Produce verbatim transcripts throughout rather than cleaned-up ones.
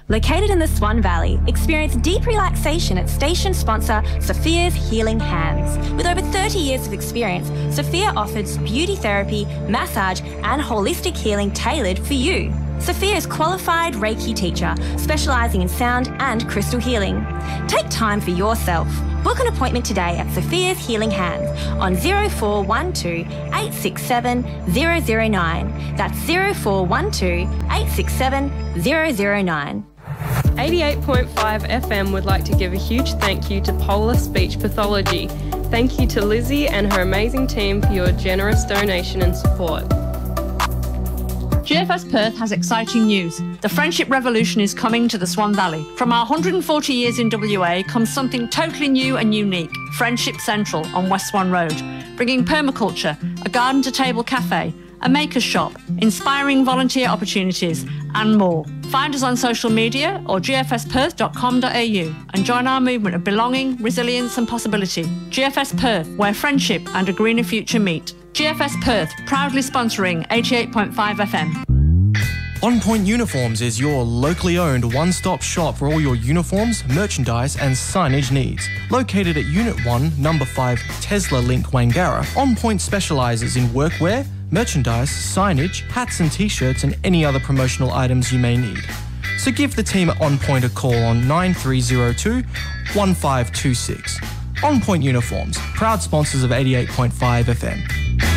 Located in the Swan Valley, experience deep relaxation at station sponsor Sophia's Healing Hands. With over thirty years of experience, Sophia offers beauty therapy, massage and holistic healing tailored for you. Sophia is qualified Reiki teacher, specialising in sound and crystal healing. Take time for yourself. Book an appointment today at Sophia's Healing Hands on zero four one two, eight six seven, zero zero nine. That's zero four one two, eight six seven, zero zero nine. eighty-eight point five F M would like to give a huge thank you to Polar Speech Pathology. Thank you to Lizzie and her amazing team for your generous donation and support. G F S Perth has exciting news. The Friendship Revolution is coming to the Swan Valley. From our one hundred forty years in W A comes something totally new and unique, Friendship Central on West Swan Road, bringing permaculture, a garden-to-table cafe, a maker's shop, inspiring volunteer opportunities and more. Find us on social media or g f s perth dot com dot a u and join our movement of belonging, resilience and possibility. G F S Perth, where friendship and a greener future meet. G F S Perth, proudly sponsoring eighty-eight point five F M. On Point Uniforms is your locally owned one-stop shop for all your uniforms, merchandise and signage needs. Located at Unit one, Number five, Tesla Link, Wangara, On Point specialises in workwear, merchandise, signage, hats and t-shirts and any other promotional items you may need. So give the team at On Point a call on nine three zero two, one five two six. On Point Uniforms, proud sponsors of eighty-eight point five F M.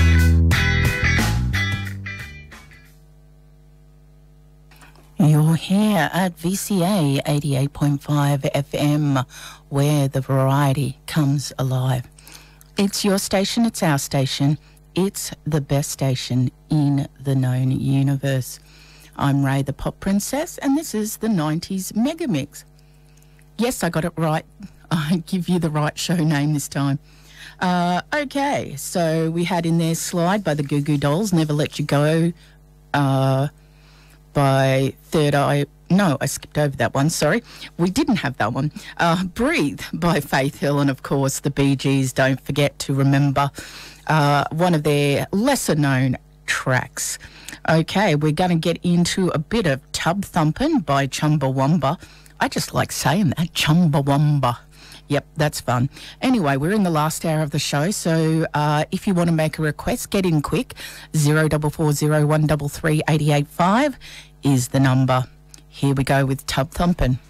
You're here at V C A eighty-eight point five F M, where the variety comes alive. It's your station, it's our station, it's the best station in the known universe. I'm Ray the Pop Princess, and this is the nineties Mega Mix. Yes, I got it right. I give you the right show name this time. Uh, okay, so we had in there Slide by the Goo Goo Dolls, Never Let You Go uh, by Third Eye. No, I skipped over that one, sorry. We didn't have that one. Uh, Breathe by Faith Hill, and of course the Bee Gees, Don't Forget to Remember, uh, one of their lesser known tracks. Okay, we're going to get into a bit of Tub Thumpin' by Chumbawamba. I just like saying that, Chumbawamba. Yep, that's fun. Anyway, we're in the last hour of the show, so uh, if you want to make a request, get in quick. zero four four zero one three three eight eight five is the number. Here we go with Tub Thumpin'.